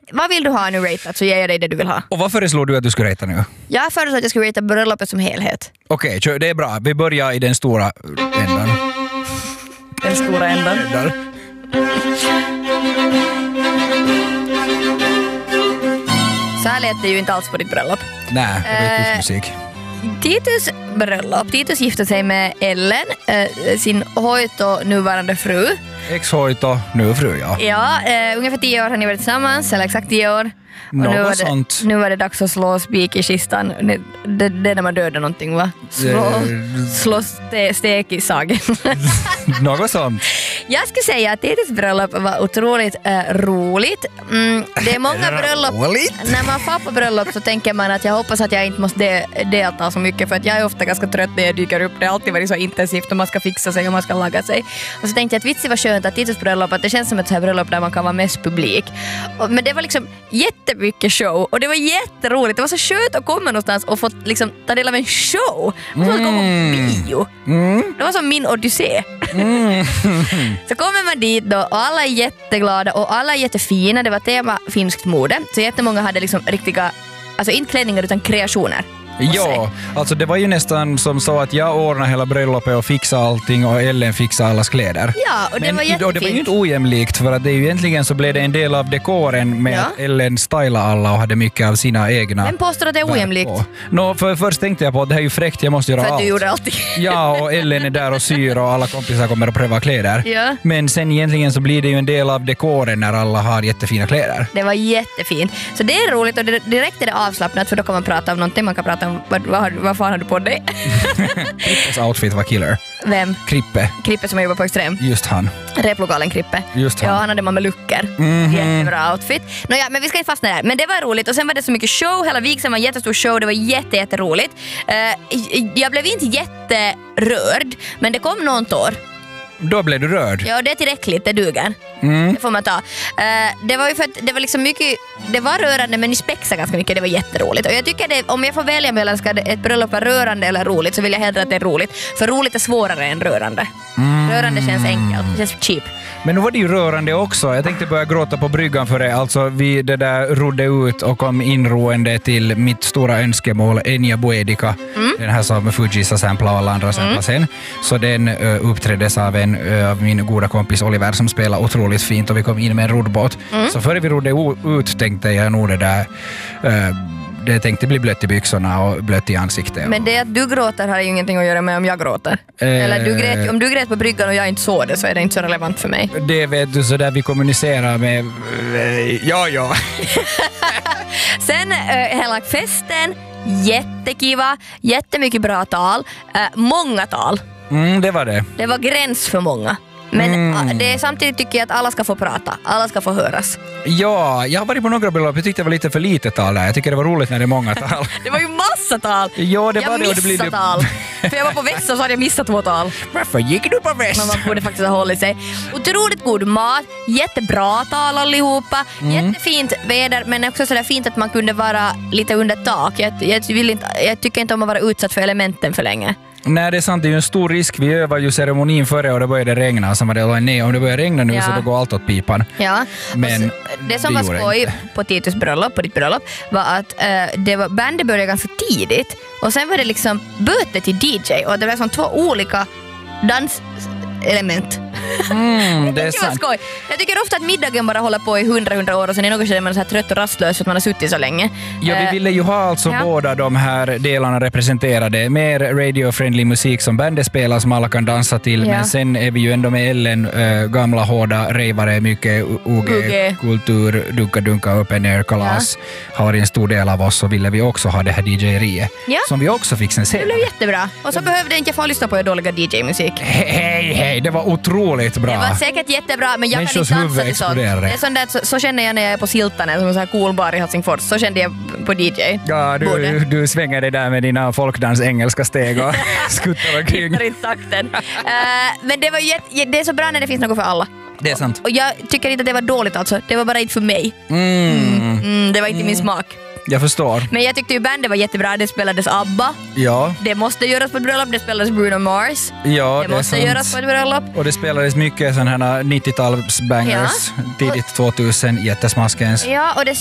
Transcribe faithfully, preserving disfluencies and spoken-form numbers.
vad vill du ha nu ratat så ger jag dig det du vill ha. Och vad föreslår du att du skulle rata nu? Jag föreslår att jag skulle rata bröllopet som helhet. Okej, okay, det är bra. Vi börjar i den stora ändan. Den stora ändan. Så här lät det ju inte alls på ditt bröllop. Nej, det var uh, musik. Titus bröllop. Titus gifte sig med Ellen, uh, sin Hoito nuvarande fru. Ex-Hoito, nu fru, ja. Ja, uh, ungefär tio år har ni varit tillsammans, eller exakt tio år. Och nu, var det, nu var det dags att slå spik i kistan. Det, det, det är när man dödar någonting, va? Slå, slå ste, stek i sagen. Något sånt. Jag skulle säga att Titus bröllop var otroligt äh, roligt. Mm, det är många bröllop. När man får på bröllop så tänker man att jag hoppas att jag inte måste de, delta så mycket, för att jag är ofta ganska trött när jag dyker upp. Det har alltid varit så intensivt och man ska fixa sig och man ska laga sig. Och så tänkte jag att vitsi var skönt att Titus bröllop, att det känns som ett så här bröllop där man kan vara mest publik. Och, men det var liksom jättemycket show och det var jätteroligt. Det var så skönt att komma någonstans och få liksom, ta del av en show. Det var som att komma på bio. Mm. Det var som min odyssé. Mm. Så kommer man dit då och alla är jätteglada och alla är jättefina. Det var tema finskt mode. Så jättemånga hade liksom riktiga, alltså inte klänningar utan kreationer. Ja, alltså det var ju nästan som så att jag ordnade hela bröllopet och fixade allting och Ellen fixade allas kläder. Ja, och det Men, var jättefint. Och det var ju inte ojämlikt, för att det är ju egentligen så blev det en del av dekoren med ja. att Ellen stylade alla och hade mycket av sina egna. Vem påstår att det är ojämlikt? No, för först tänkte jag på att det här är ju fräckt, jag måste göra för allt. För att du gjorde allting. Ja, och Ellen är där och syr och alla kompisar kommer att pröva kläder. Ja. Men sen egentligen så blir det ju en del av dekoren när alla har jättefina kläder. Det var jättefint. Så det är roligt och direkt är det avslappnat, för då kan man prata om någonting. Man kan prata om vad, vad, vad fan har du på dig? Krippes outfit var killer. Vem? Krippe. Krippe som jobbar på Extrem. Just han. Replokalen Krippe. Just han. Ja, han hade man med luckor. Mm-hmm. Jättebra outfit. Nå ja, men vi ska inte fastna där. Men det var roligt och sen var det så mycket show. Hela vigseln var en jättestor show. Det var jätte, jätteroligt. Uh, jag blev inte jätterörd, men det kom någon tår. Då blev du rörd. Ja, det är tillräckligt, det duger. Mm. Det får man ta. Uh, det var ju för att det var liksom mycket, det var rörande, men ni spexade ganska mycket. Det var jätteroligt. Och jag tycker det, om jag får välja mellan ska ett bröllop vara rörande eller roligt, så vill jag hellre att det är roligt. För roligt är svårare än rörande. Mm. Rörande känns enkelt, det känns cheap. Men nu var det ju rörande också. Jag tänkte börja gråta på bryggan för det. Alltså vi det där rodde ut och kom inroende till mitt stora önskemål, Enya Boedica. Mm. Den här som Fujisa samplar och alla andra samplar mm. sen. Så den uh, uppträddes av en uh, av min goda kompis Oliver som spelar otroligt fint och vi kom in med en roddbåt. Mm. Så före vi rodde ut tänkte jag nog det där uh, det tänkte bli blött i byxorna och blött i ansiktet. Men det att du gråter har ju ingenting att göra med om jag gråter. Eh, Eller du grät, om du grät på bryggan och jag inte såg det, så är det inte så relevant för mig. Det vet du, så där vi kommunicerar med... Ja, ja. Sen äh, hela festen, jättekiva, jättemycket bra tal, äh, många tal. Mm, det var det. Det var gräns för många. Men mm. det är, samtidigt tycker jag att alla ska få prata. Alla ska få höras. Ja, jag har varit på några bröllop. Jag tyckte det var lite för lite tal där. Jag tycker det var roligt när det är många tal. Det var ju massa tal. Ja, det jag var det. missade det blir... tal. För jag var på väst och så hade jag missat två tal. Varför gick du på väst? Men man borde faktiskt ha hållit sig. Otroligt god mat. Jättebra tal allihopa. Mm. Jättefint väder. Men också så där fint att man kunde vara lite under tak. Jag, jag, vill inte, jag tycker inte om att vara utsatt för elementen för länge. Nej, det är sant. Det är ju en stor risk. Vi övar ju ceremonin före och det började regna. Så var det, nej, om det börjar regna nu ja. så då går allt åt pipan. Ja. Men så, det som det var skoj på Titus bröllop, på ditt bröllop, var att uh, det var, bandet började ganska tidigt. Och sen var det liksom böter till D J. Och det var som två olika danselement. Mm, det är sant. Skoj. Jag tycker ofta att middagen bara håller på i hundra, hundra år och sen är något så man är så här trött och rastlös för att man har suttit så länge. Ja, vi ville ju ha alltså ja. båda de här delarna representerade. Mer radio-friendly musik som bandet spelar som alla kan dansa till, ja. men sen är vi ju ändå med Ellen, äh, gamla hårda rejvare, mycket U G-kultur, dunka-dunka, open air, kalas. Ja. Har en stor del av oss, så ville vi också ha det här D J-riet ja. som vi också fick sen se. Det blev jättebra. Och så behövde inte jag få lyssna på dåliga D J-musik. Hej, hej, det var otroligt bra. Det var säkert jättebra, men jag Människors kan inte dansa till sånt. Det är sånt där, så, så känner jag när jag är på Siltanen, som en sån här cool bar i Helsingfors. Så kände jag på D J. Ja, du, du svänger det där med dina folkdans engelska steg och skuttar omkring. Hittar inte takten. uh, men det, var jätt, det är så bra när det finns något för alla. Det är sant. Och jag tycker inte att det var dåligt alltså. Det var bara inte för mig. Mm. Mm. Mm, det var inte mm. min smak. Jag förstår. Men jag tyckte ju bandet var jättebra. Det spelades ABBA. Ja. Det måste göras på ett bröllop. Det spelades Bruno Mars. Ja, det, det måste är göras på ett bröllop. Och det spelades mycket sådana här nittio-talsbangers. Ja. Tidigt tvåtusen, jättesmaskens. Ja, och det